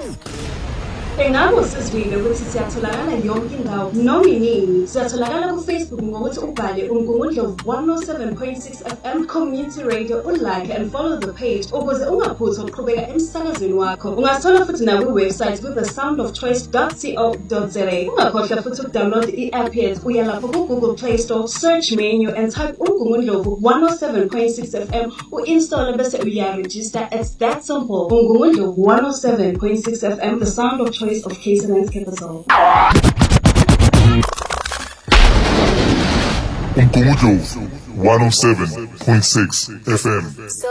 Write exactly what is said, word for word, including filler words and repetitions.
Engabo sizwile ukuthi siyatholakala yonke indawo noma inini. Siyatholakala ku Facebook ngokuthi ubhale uNgungundlovu one oh seven point six F M Community Radio, ulike and follow the page ukuze ungaphuthwa ukuqhubeka emsakazweni wakho. Ungasithola futhi na ku website ku the sound of choice dot co dot za. Ungakhohlwa futhi ukudownload i-app yethu. Uya lapho ku Google Play Store, search menu and type uNgungundlovu one oh seven point six F M, u-install bese uya-register. It's that simple. uNgungundlovu one oh seven point six F M, the sound of choice of K Z N's capital. uNgungundlovu one oh seven point six F M.